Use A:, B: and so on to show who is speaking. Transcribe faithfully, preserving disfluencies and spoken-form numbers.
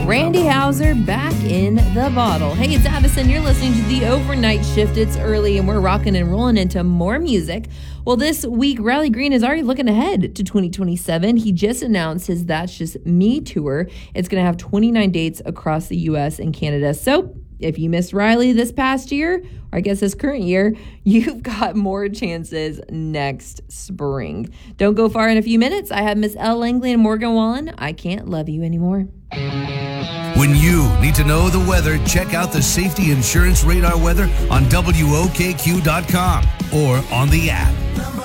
A: Randy Houser back in the bottle. Hey, it's Addison. You're listening to The Overnight Shift. It's early and we're rocking and rolling into more music. Well, this week, Riley Green is already looking ahead to twenty twenty-seven. He just announced his That's Just Me tour. It's going to have twenty-nine dates across the U S and Canada. So if you missed Riley this past year, or I guess this current year, you've got more chances next spring. Don't go far. In a few minutes, I have Miss Elle Langley and Morgan Wallen. I Can't Love You Anymore.
B: When you need to know the weather, check out the Safety Insurance Radar weather on W O K Q dot com or on the app.